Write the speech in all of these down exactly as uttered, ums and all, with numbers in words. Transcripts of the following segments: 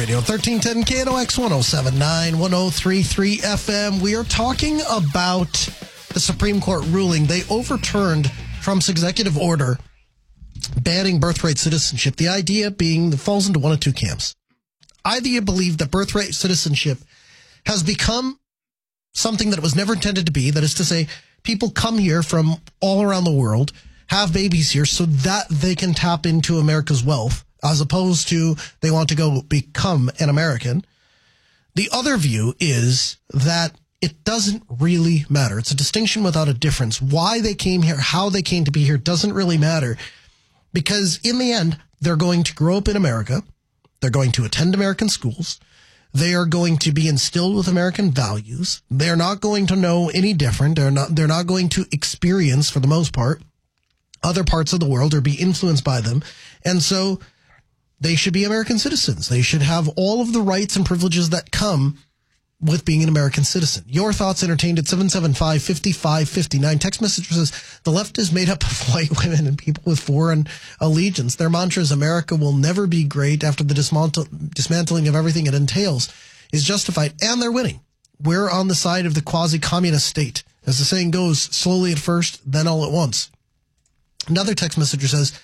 Radio, thirteen ten K N O X, one oh seven point nine, one oh three point three F M. We are talking about the Supreme Court ruling. They overturned Trump's executive order banning birthright citizenship. The idea being that falls into one of two camps. Either you believe that birthright citizenship has become something that it was never intended to be. That is to say, people come here from all around the world, have babies here so that they can tap into America's wealth, as opposed to they want to go become an American. The other view is that it doesn't really matter. It's a distinction without a difference. Why they came here, how they came to be here doesn't really matter, because in the end, they're going to grow up in America. They're going to attend American schools. They are going to be instilled with American values. They're not going to know any different. They're not, they're not going to experience, for the most part, other parts of the world or be influenced by them. And so they should be American citizens. They should have all of the rights and privileges that come with being an American citizen. Your thoughts entertained at seven seven five, five five five nine. Text message says, the left is made up of white women and people with foreign allegiance. Their mantra is America will never be great after the dismantle, dismantling of everything it entails is justified. And they're winning. We're on the side of the quasi-communist state. As the saying goes, slowly at first, then all at once. Another text messenger says,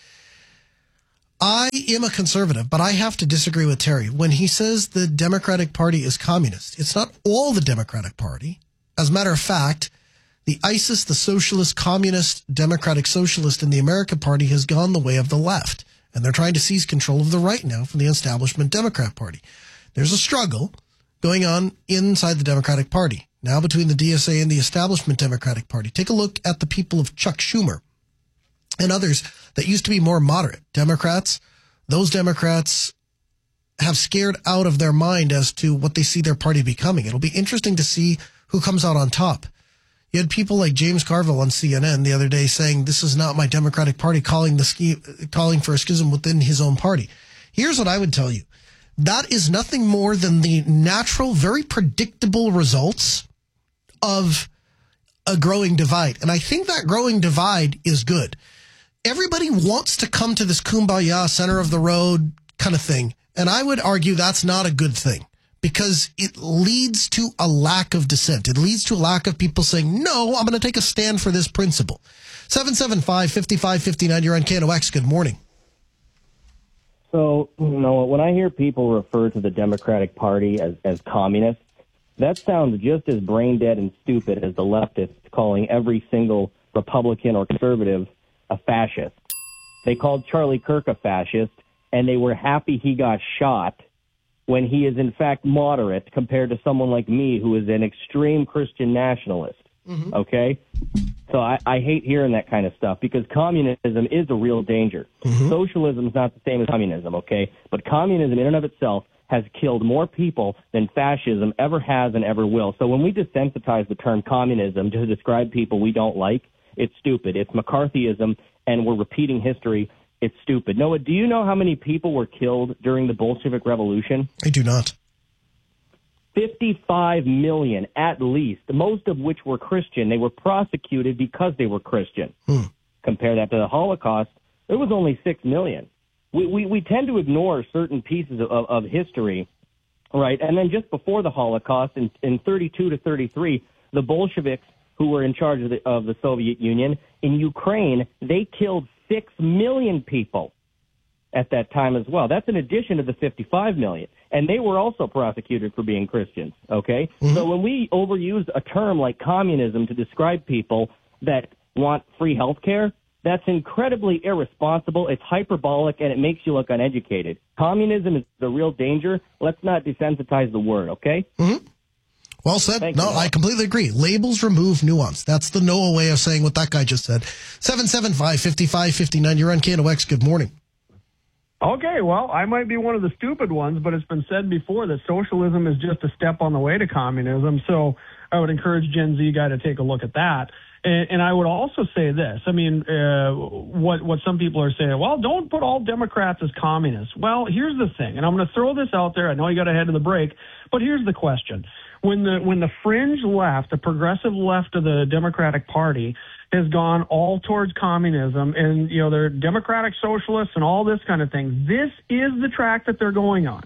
I am a conservative, but I have to disagree with Terry. When he says the Democratic Party is communist, it's not all the Democratic Party. As a matter of fact, the ISIS, the Socialist, Communist, Democratic Socialist, and the American Party has gone the way of the left. And they're trying to seize control of the right now from the establishment Democrat Party. There's a struggle going on inside the Democratic Party, now between the D S A and the establishment Democratic Party. Take a look at the people of Chuck Schumer and others that used to be more moderate Democrats. Those Democrats have scared out of their mind as to what they see their party becoming. It'll be interesting to see who comes out on top. You had people like James Carville on C N N the other day saying, this is not my Democratic Party, calling the ski, calling for a schism within his own party. Here's what I would tell you. That is nothing more than the natural, very predictable results of a growing divide. And I think that growing divide is good. Everybody wants to come to this kumbaya, center of the road kind of thing. And I would argue that's not a good thing because it leads to a lack of dissent. It leads to a lack of people saying, no, I'm going to take a stand for this principle. seven seven five, five five five nine, you're on K N O X. Good morning. So, you know, when I hear people refer to the Democratic Party as, as communist, that sounds just as brain dead and stupid as the leftists calling every single Republican or conservative a fascist. They called Charlie Kirk a fascist, and they were happy he got shot when he is, in fact, moderate compared to someone like me who is an extreme Christian nationalist. Mm-hmm. Okay? So I, I hate hearing that kind of stuff because communism is a real danger. Mm-hmm. Socialism is not the same as communism, okay? But communism in and of itself has killed more people than fascism ever has and ever will. So when we desensitize the term communism to describe people we don't like, it's stupid. It's McCarthyism, and we're repeating history. It's stupid. Noah, do you know how many people were killed during the Bolshevik Revolution? I do not. fifty-five million at least, most of which were Christian. They were prosecuted because they were Christian. Hmm. Compare that to the Holocaust, there was only six million. We, we, we tend to ignore certain pieces of, of history, right? And then just before the Holocaust, in, in thirty-two to thirty-three, the Bolsheviks, who were in charge of the, of the Soviet Union, in Ukraine, they killed six million people at that time as well. That's in addition to the fifty-five million. And they were also prosecuted for being Christians, okay? Mm-hmm. So when we overuse a term like communism to describe people that want free health care, that's incredibly irresponsible. It's hyperbolic, and it makes you look uneducated. Communism is the real danger. Let's not desensitize the word, okay? Mm-hmm. Well said. Thank no, you. I completely agree. Labels remove nuance. That's the Noah way of saying what that guy just said. seven seven five, five five five nine, you're on K N O X. Good morning. Okay, well, I might be one of the stupid ones, but it's been said before that socialism is just a step on the way to communism. So I would encourage Gen Z guy to take a look at that. And, and I would also say this. I mean, uh, what what some people are saying, well, don't put all Democrats as communists. Well, here's the thing, and I'm going to throw this out there. I know you got ahead of the break, but here's the question. When the when the fringe left, the progressive left of the Democratic Party has gone all towards communism, and, you know, they're democratic socialists and all this kind of thing, this is the track that they're going on.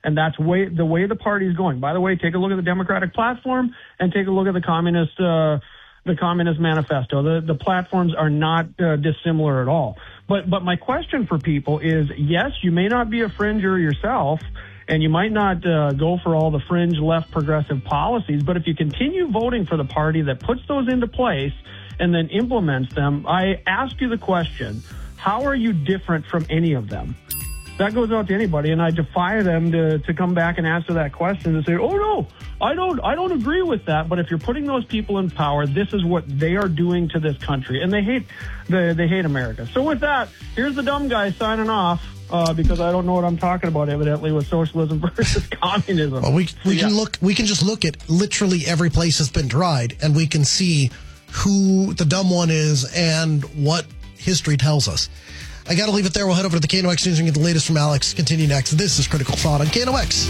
And that's way the way the party is going. By the way, take a look at the Democratic platform and take a look at the Communist uh, the Communist Manifesto. The the platforms are not uh, dissimilar at all. But but my question for people is, yes, you may not be a fringer yourself, and you might not uh, go for all the fringe left progressive policies, but if you continue voting for the party that puts those into place and then implements them, I ask you the question, how are you different from any of them? That goes out to anybody, and I defy them to, to come back and answer that question and say, oh, no, I don't I don't agree with that. But if you're putting those people in power, this is what they are doing to this country, and they hate they, they hate America. So with that, here's the dumb guy signing off. Uh, because I don't know what I'm talking about, evidently, with socialism versus communism. Well, we we yeah. can look. We can just look at literally every place that's been tried, and we can see who the dumb one is and what history tells us. I got to leave it there. We'll head over to the K N O X News and get the latest from Alex. Continue next. This is Critical Thought on K N O X.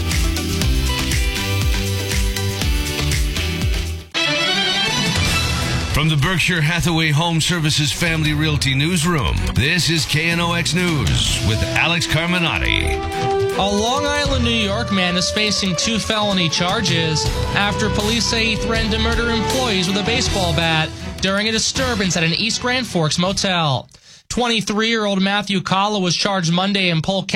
From the Berkshire Hathaway Home Services Family Realty Newsroom, this is K N O X News with Alex Carminati. A Long Island, New York man is facing two felony charges after police say he threatened to murder employees with a baseball bat during a disturbance at an East Grand Forks motel. twenty-three-year-old Matthew Kalla was charged Monday in Polk County